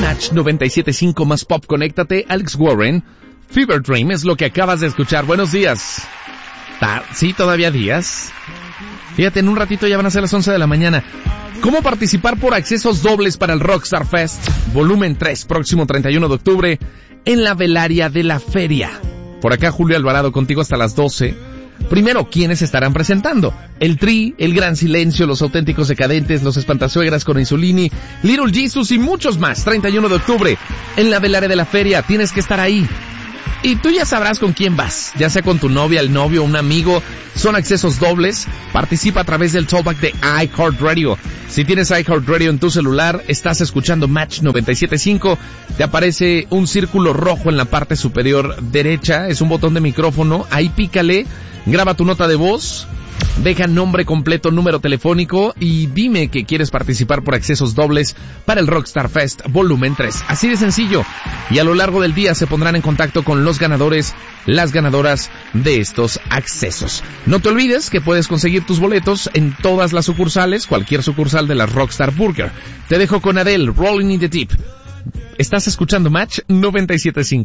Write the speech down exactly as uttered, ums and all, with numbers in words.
Match noventa y siete punto cinco más pop, conéctate. Alex Warren, Fever Dream es lo que acabas de escuchar. Buenos días. Ta- ¿Sí, todavía días? Fíjate, en un ratito ya van a ser las once de la mañana. ¿Cómo participar por accesos dobles para el Rockstar Fest Volumen tres, próximo treinta y uno de octubre, en la velaria de la feria? Por acá Julio Alvarado contigo hasta las doce. Primero, ¿quiénes estarán presentando? El Tri, El Gran Silencio, Los Auténticos Decadentes, Los Espantasuegras con Insulini, Little Jesus y muchos más. treinta y uno de octubre, en la velaria de la feria. Tienes que estar ahí. Y tú ya sabrás con quién vas, ya sea con tu novia, el novio, un amigo. Son accesos dobles. Participa a través del Tollback de iHeartRadio. Si tienes iHeartRadio en tu celular, estás escuchando Match noventa y siete punto cinco. Te aparece un círculo rojo en la parte superior derecha. Es un botón de micrófono. Ahí pícale, graba tu nota de voz, deja nombre completo, número telefónico y dime que quieres participar por accesos dobles para el Rockstar Fest Volumen tres. Así de sencillo. Y a lo largo del día se pondrán en contacto con los ganadores, las ganadoras de estos accesos. No te olvides que puedes conseguir tus boletos en todas las sucursales, cualquier sucursal de la Rockstar Burger. Te dejo con Adele, Rolling in the Deep. Estás escuchando Match noventa y siete punto cinco.